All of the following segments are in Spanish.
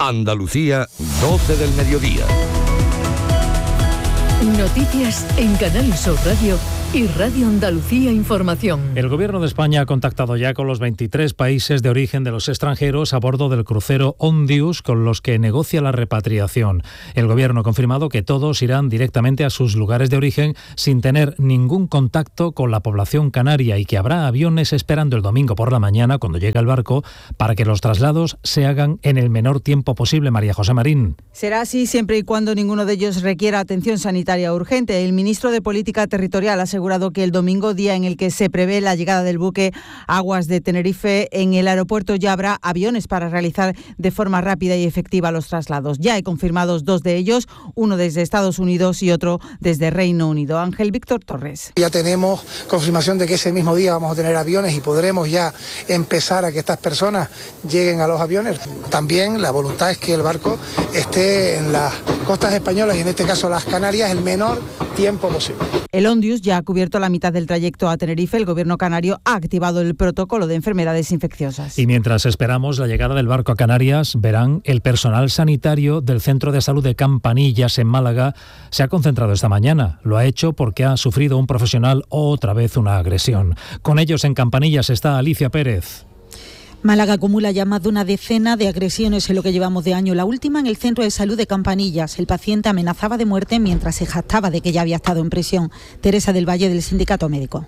Andalucía, 12 del mediodía. Noticias en Canal Sur Radio y Radio Andalucía Información. El Gobierno de España ha contactado ya con los 23 países de origen de los extranjeros a bordo del crucero Ondius con los que negocia la repatriación. El Gobierno ha confirmado que todos irán directamente a sus lugares de origen sin tener ningún contacto con la población canaria y que habrá aviones esperando el domingo por la mañana cuando llegue el barco para que los traslados se hagan en el menor tiempo posible. María José Marín. Será así siempre y cuando ninguno de ellos requiera atención sanitaria urgente. El ministro de Política Territorial ha asegurado que el domingo, día en el que se prevé la llegada del buque Aguas de Tenerife, en el aeropuerto ya habrá aviones para realizar de forma rápida y efectiva los traslados. Ya hay confirmados 2 de ellos, uno desde Estados Unidos y otro desde Reino Unido. Ángel Víctor Torres. Ya tenemos confirmación de que ese mismo día vamos a tener aviones y podremos ya empezar a que estas personas lleguen a los aviones. También la voluntad es que el barco esté en las costas españolas y en este caso las Canarias el menor tiempo posible. El Ondius ya ha cubierto la mitad del trayecto a Tenerife. El Gobierno canario ha activado el protocolo de enfermedades infecciosas. Y mientras esperamos la llegada del barco a Canarias, verán, el personal sanitario del Centro de Salud de Campanillas en Málaga se ha concentrado esta mañana. Lo ha hecho porque ha sufrido un profesional otra vez una agresión. Con ellos en Campanillas está Alicia Pérez. Málaga acumula ya más de una decena de agresiones en lo que llevamos de año. La última en el Centro de Salud de Campanillas. El paciente amenazaba de muerte mientras se jactaba de que ya había estado en prisión. Teresa del Valle, del Sindicato Médico.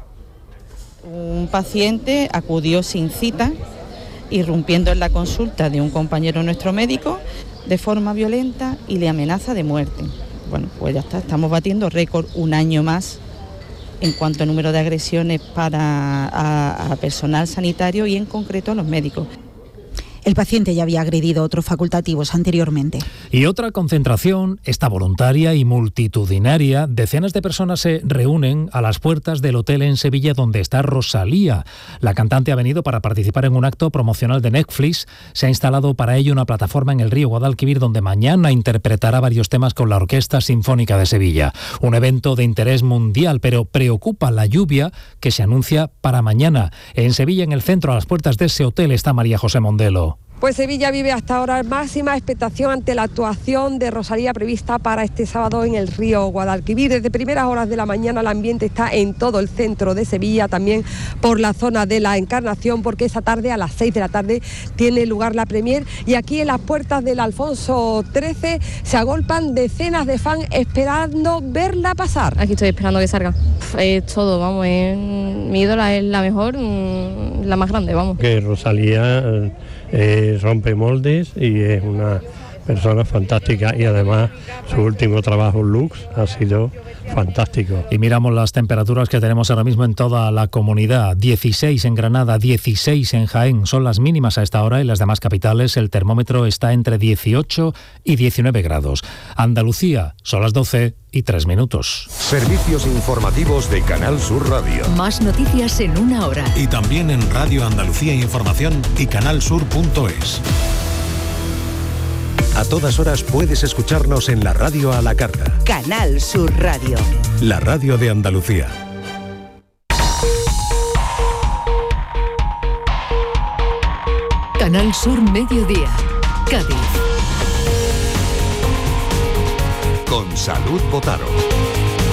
Un paciente acudió sin cita, irrumpiendo en la consulta de un compañero nuestro médico de forma violenta y le amenaza de muerte. Bueno, pues ya está, estamos batiendo récord un año más en cuanto a número de agresiones a personal sanitario y en concreto a los médicos. El paciente ya había agredido a otros facultativos anteriormente. Y otra concentración, esta voluntaria y multitudinaria. Decenas de personas se reúnen a las puertas del hotel en Sevilla donde está Rosalía. La cantante ha venido para participar en un acto promocional de Netflix. Se ha instalado para ello una plataforma en el río Guadalquivir donde mañana interpretará varios temas con la Orquesta Sinfónica de Sevilla. Un evento de interés mundial, pero preocupa la lluvia que se anuncia para mañana. En Sevilla, en el centro, a las puertas de ese hotel, está María José Mondelo. Pues Sevilla vive hasta ahora máxima expectación ante la actuación de Rosalía prevista para este sábado en el río Guadalquivir. Desde primeras horas de la mañana el ambiente está en todo el centro de Sevilla, también por la zona de la Encarnación, porque esta tarde a las 6 de la tarde tiene lugar la premier y aquí en las puertas del Alfonso XIII se agolpan decenas de fans esperando verla pasar. Aquí estoy esperando que salga. Es todo, vamos, mi ídola es la mejor, la más grande, vamos. Que Rosalía rompe moldes y es una persona fantástica y además su último trabajo Lux ha sido fantástico. Y miramos las temperaturas que tenemos ahora mismo en toda la comunidad. 16 en Granada, 16 en Jaén, son las mínimas a esta hora. En las demás capitales el termómetro está entre 18 y 19 grados. Andalucía, son las 12:03. Servicios informativos de Canal Sur Radio. Más noticias en una hora. Y también en Radio Andalucía Información y canalsur.es. A todas horas puedes escucharnos en la radio a la carta. Canal Sur Radio. La radio de Andalucía. Canal Sur Mediodía. Cádiz. Con Salud Botaro.